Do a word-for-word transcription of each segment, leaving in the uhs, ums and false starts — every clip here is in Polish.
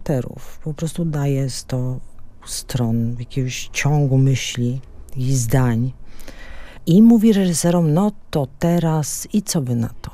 bohaterów. Po prostu daje sto stron jakiegoś ciągu myśli i zdań. I mówi reżyserom, no to teraz i co wy na to?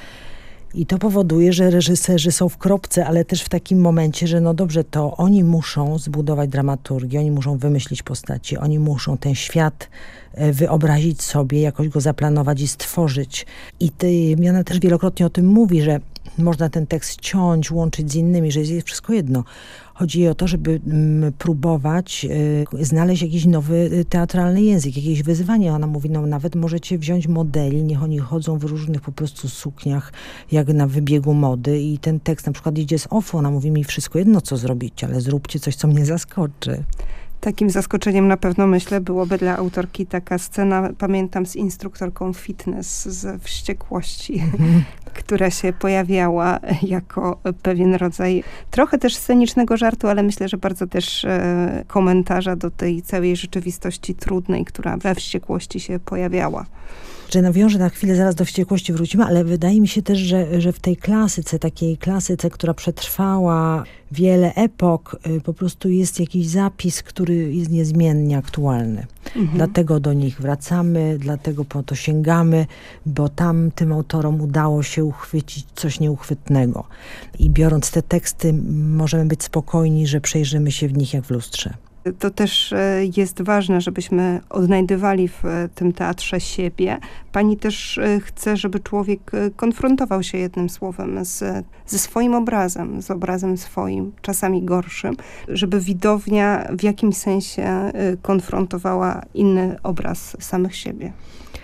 I to powoduje, że reżyserzy są w kropce, ale też w takim momencie, że no dobrze, to oni muszą zbudować dramaturgię, oni muszą wymyślić postaci, oni muszą ten świat wyobrazić sobie, jakoś go zaplanować i stworzyć. I Jana też wielokrotnie o tym mówi, że można ten tekst ciąć, łączyć z innymi, że jest wszystko jedno. Chodzi o to, żeby mm, próbować y, znaleźć jakiś nowy y, teatralny język, jakieś wyzwanie. Ona mówi, no nawet możecie wziąć modeli, niech oni chodzą w różnych po prostu sukniach, jak na wybiegu mody i ten tekst na przykład idzie z offu. Ona mówi mi, wszystko jedno, co zrobicie, ale zróbcie coś, co mnie zaskoczy. Takim zaskoczeniem na pewno, myślę, byłoby dla autorki taka scena, pamiętam, z instruktorką fitness z Wściekłości, mhm. która się pojawiała jako pewien rodzaj trochę też scenicznego żartu, ale myślę, że bardzo też e, komentarza do tej całej rzeczywistości trudnej, która we Wściekłości się pojawiała. Że nawiążę na chwilę, zaraz do Wściekłości wrócimy, ale wydaje mi się też, że, że w tej klasyce, takiej klasyce, która przetrwała wiele epok, po prostu jest jakiś zapis, który jest niezmiennie aktualny. Mhm. Dlatego do nich wracamy, dlatego po to sięgamy, bo tam tym autorom udało się uchwycić coś nieuchwytnego. I biorąc te teksty, możemy być spokojni, że przejrzymy się w nich jak w lustrze. To też jest ważne, żebyśmy odnajdywali w tym teatrze siebie. Pani też chce, żeby człowiek konfrontował się jednym słowem z, ze swoim obrazem, z obrazem swoim, czasami gorszym, żeby widownia w jakimś sensie konfrontowała inny obraz samych siebie.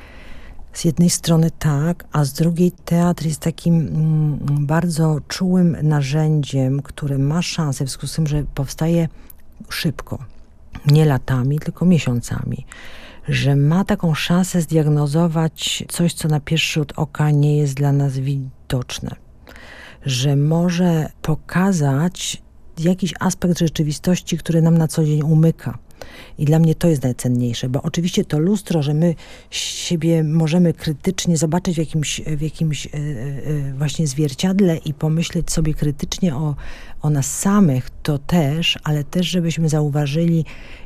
Z jednej strony tak, a z drugiej teatr jest takim mm, bardzo czułym narzędziem, które ma szansę, w związku z tym, że powstaje szybko, nie latami, tylko miesiącami, że ma taką szansę zdiagnozować coś, co na pierwszy rzut oka nie jest dla nas widoczne, że może pokazać jakiś aspekt rzeczywistości, który nam na co dzień umyka. I dla mnie to jest najcenniejsze, bo oczywiście to lustro, że my siebie możemy krytycznie zobaczyć w jakimś, w jakimś yy, yy, właśnie zwierciadle i pomyśleć sobie krytycznie o, o nas samych, to też, ale też żebyśmy zauważyli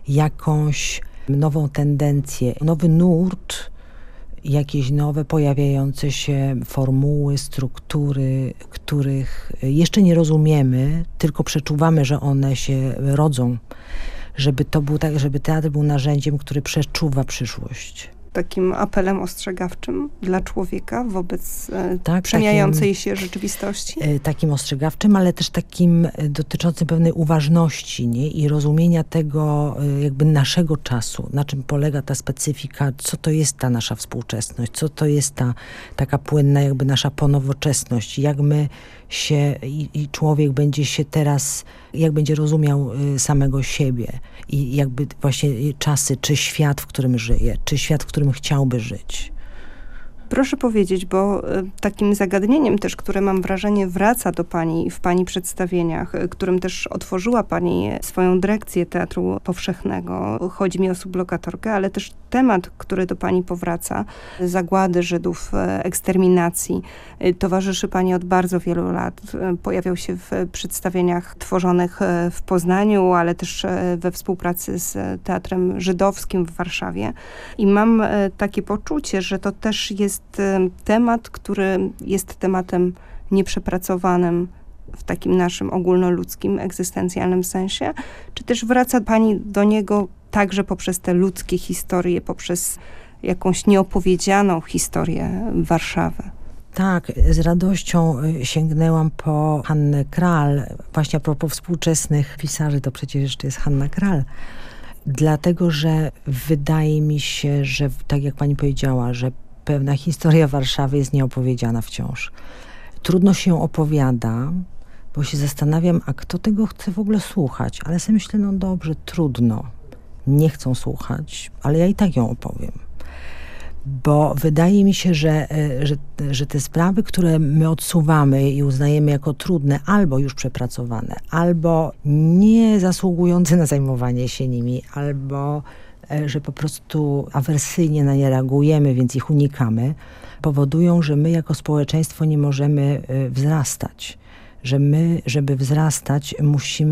jakąś nową tendencję, nowy nurt, jakieś nowe pojawiające się formuły, struktury, których jeszcze nie rozumiemy, tylko przeczuwamy, że one się rodzą. Żeby to był tak, żeby teatr był narzędziem, który przeczuwa przyszłość. Takim apelem ostrzegawczym dla człowieka wobec tak, przemieniającej takim, się rzeczywistości? Takim ostrzegawczym, ale też takim dotyczącym pewnej uważności, nie? I rozumienia tego jakby naszego czasu, na czym polega ta specyfika, co to jest ta nasza współczesność, co to jest ta taka płynna jakby nasza ponowoczesność, jak my się i, i człowiek będzie się teraz, jak będzie rozumiał y, samego siebie i jakby właśnie czasy, czy świat, w którym żyje, czy świat, w którym chciałby żyć. Proszę powiedzieć, bo takim zagadnieniem też, które mam wrażenie wraca do pani w pani przedstawieniach, którym też otworzyła pani swoją dyrekcję Teatru Powszechnego. Chodzi mi o sublokatorkę, ale też temat, który do pani powraca, zagłady Żydów, eksterminacji, towarzyszy pani od bardzo wielu lat. Pojawiał się w przedstawieniach tworzonych w Poznaniu, ale też we współpracy z Teatrem Żydowskim w Warszawie. I mam takie poczucie, że to też jest temat, który jest tematem nieprzepracowanym w takim naszym ogólnoludzkim, egzystencjalnym sensie? Czy też wraca pani do niego także poprzez te ludzkie historie, poprzez jakąś nieopowiedzianą historię Warszawy? Tak, z radością sięgnęłam po Hannę Kral. Właśnie a propos współczesnych pisarzy, to przecież jeszcze jest Hanna Kral. Dlatego, że wydaje mi się, że tak jak pani powiedziała, że pewna historia Warszawy jest nieopowiedziana wciąż. Trudno się ją opowiada, bo się zastanawiam, a kto tego chce w ogóle słuchać? Ale sobie myślę, no dobrze, trudno. Nie chcą słuchać, ale ja i tak ją opowiem. Bo wydaje mi się, że, że, że te sprawy, które my odsuwamy i uznajemy jako trudne, albo już przepracowane, albo nie zasługujące na zajmowanie się nimi, albo że po prostu awersyjnie na nie reagujemy, więc ich unikamy, powodują, że my jako społeczeństwo nie możemy wzrastać. Że my, żeby wzrastać, musimy